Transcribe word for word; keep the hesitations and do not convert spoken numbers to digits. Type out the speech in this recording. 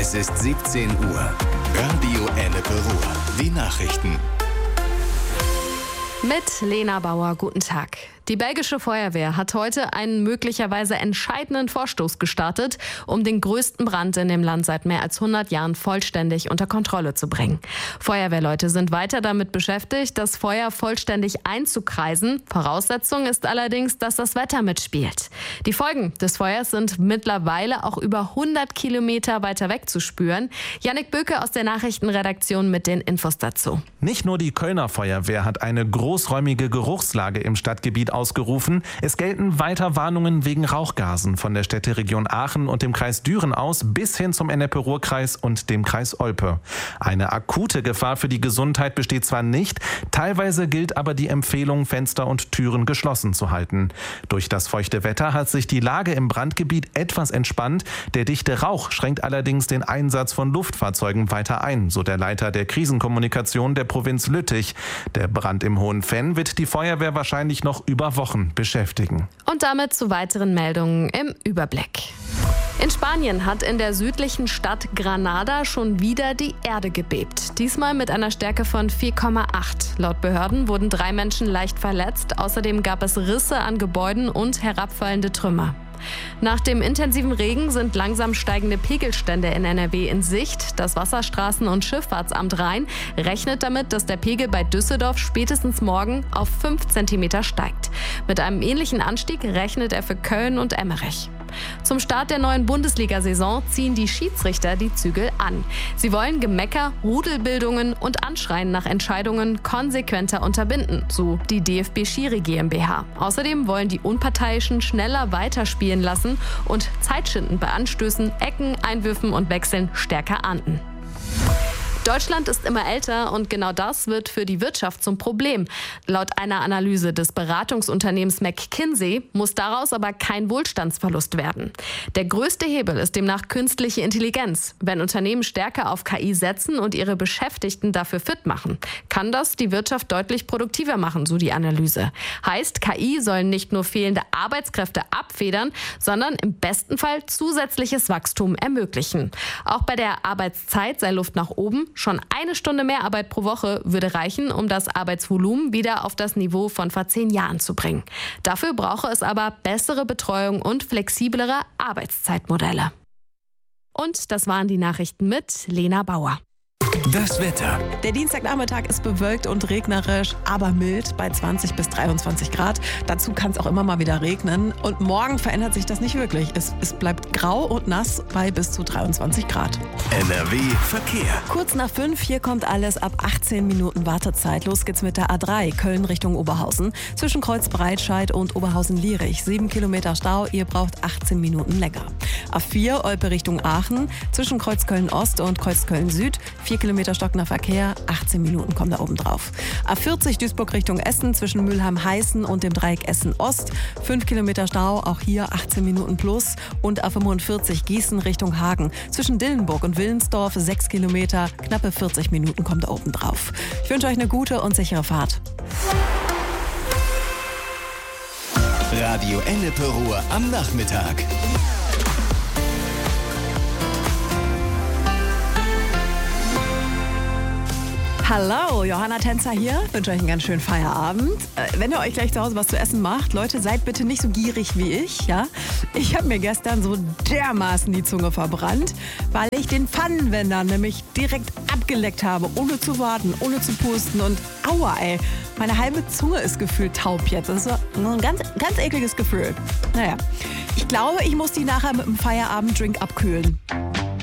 Es ist siebzehn Uhr. Radio Ennepe Ruhr. Die Nachrichten. Mit Lena Bauer, guten Tag. Die belgische Feuerwehr hat heute einen möglicherweise entscheidenden Vorstoß gestartet, um den größten Brand in dem Land seit mehr als hundert Jahren vollständig unter Kontrolle zu bringen. Feuerwehrleute sind weiter damit beschäftigt, das Feuer vollständig einzukreisen. Voraussetzung ist allerdings, dass das Wetter mitspielt. Die Folgen des Feuers sind mittlerweile auch über hundert Kilometer weiter weg zu spüren. Jannik Böke aus der Nachrichtenredaktion mit den Infos dazu. Nicht nur die Kölner Feuerwehr hat eine großräumige Geruchslage im Stadtgebiet ausgerufen. Es gelten weiter Warnungen wegen Rauchgasen von der Städteregion Aachen und dem Kreis Düren aus bis hin zum Ennepe-Ruhr-Kreis und dem Kreis Olpe. Eine akute Gefahr für die Gesundheit besteht zwar nicht, teilweise gilt aber die Empfehlung, Fenster und Türen geschlossen zu halten. Durch das feuchte Wetter hat sich die Lage im Brandgebiet etwas entspannt. Der dichte Rauch schränkt allerdings den Einsatz von Luftfahrzeugen weiter ein, so der Leiter der Krisenkommunikation der Provinz Lüttich. Der Brand im Hohen Venn wird die Feuerwehr wahrscheinlich noch über Wochen beschäftigen. Und damit zu weiteren Meldungen im Überblick. In Spanien hat in der südlichen Stadt Granada schon wieder die Erde gebebt. Diesmal mit einer Stärke von vier Komma acht. Laut Behörden wurden drei Menschen leicht verletzt. Außerdem gab es Risse an Gebäuden und herabfallende Trümmer. Nach dem intensiven Regen sind langsam steigende Pegelstände in N R W in Sicht. Das Wasserstraßen- und Schifffahrtsamt Rhein rechnet damit, dass der Pegel bei Düsseldorf spätestens morgen auf fünf Zentimeter steigt. Mit einem ähnlichen Anstieg rechnet er für Köln und Emmerich. Zum Start der neuen Bundesliga-Saison ziehen die Schiedsrichter die Zügel an. Sie wollen Gemecker, Rudelbildungen und Anschreien nach Entscheidungen konsequenter unterbinden, so die D F B Schiri GmbH. Außerdem wollen die Unparteiischen schneller weiterspielen lassen und Zeitschinden bei Anstößen, Ecken, Einwürfen und Wechseln stärker ahnden. Deutschland ist immer älter und genau das wird für die Wirtschaft zum Problem. Laut einer Analyse des Beratungsunternehmens McKinsey muss daraus aber kein Wohlstandsverlust werden. Der größte Hebel ist demnach künstliche Intelligenz. Wenn Unternehmen stärker auf K I setzen und ihre Beschäftigten dafür fit machen, kann das die Wirtschaft deutlich produktiver machen, so die Analyse. Heißt, K I soll nicht nur fehlende Arbeitskräfte abfedern, sondern im besten Fall zusätzliches Wachstum ermöglichen. Auch bei der Arbeitszeit sei Luft nach oben. Schon eine Stunde mehr Arbeit pro Woche würde reichen, um das Arbeitsvolumen wieder auf das Niveau von vor zehn Jahren zu bringen. Dafür brauche es aber bessere Betreuung und flexiblere Arbeitszeitmodelle. Und das waren die Nachrichten mit Lena Bauer. Das Wetter. Der Dienstagnachmittag ist bewölkt und regnerisch, aber mild bei zwanzig bis dreiundzwanzig Grad. Dazu kann es auch immer mal wieder regnen. Und morgen verändert sich das nicht wirklich. Es, es bleibt grau und nass bei bis zu dreiundzwanzig Grad. N R W Verkehr. Kurz nach fünf, hier kommt alles ab achtzehn Minuten Wartezeit. Los geht's mit der A drei, Köln Richtung Oberhausen. Zwischen Kreuzbreitscheid und Oberhausen-Lierich. Sieben Kilometer Stau, ihr braucht achtzehn Minuten länger. A vier, Olpe Richtung Aachen. Zwischen Kreuzköln Ost und Kreuzköln Süd. Vier Kilometer stockender Verkehr, achtzehn Minuten kommen da oben drauf. A vierzig Duisburg Richtung Essen zwischen Mülheim-Heißen und dem Dreieck Essen-Ost. fünf Kilometer Stau, auch hier achtzehn Minuten plus. Und A fünfundvierzig Gießen Richtung Hagen. Zwischen Dillenburg und Willensdorf sechs Kilometer, knappe vierzig Minuten kommen da oben drauf. Ich wünsche euch eine gute und sichere Fahrt. Radio Ennepe Ruhr am Nachmittag. Hallo, Johanna Tänzer hier. Ich wünsche euch einen ganz schönen Feierabend. Äh, wenn ihr euch gleich zu Hause was zu essen macht, Leute, seid bitte nicht so gierig wie ich. Ja? Ich habe mir gestern so dermaßen die Zunge verbrannt, weil ich den Pfannenwender nämlich direkt abgeleckt habe, ohne zu warten, ohne zu pusten. Und aua, ey, meine halbe Zunge ist gefühlt taub jetzt. Das ist so ein ganz, ganz ekliges Gefühl. Naja, ich glaube, ich muss die nachher mit einem Feierabenddrink abkühlen.